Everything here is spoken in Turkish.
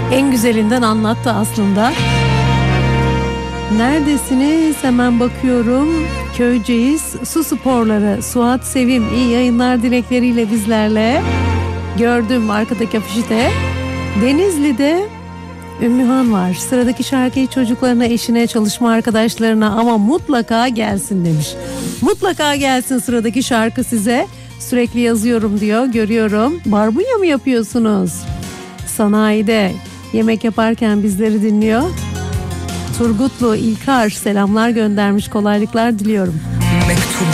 En güzelinden anlattı aslında. Neredesiniz? Hemen bakıyorum. Köyceğiz. Su sporları. Suat Sevim iyi yayınlar dilekleriyle bizlerle. Gördüm arkadaki afişte. Denizli'de Ümmühan var. Sıradaki şarkıyı çocuklarına, eşine, çalışma arkadaşlarına ama mutlaka gelsin demiş. Mutlaka gelsin sıradaki şarkı size. Sürekli yazıyorum diyor, görüyorum. Barbunya mı yapıyorsunuz? Sanayide yemek yaparken bizleri dinliyor. Turgutlu İlkar selamlar göndermiş, kolaylıklar diliyorum.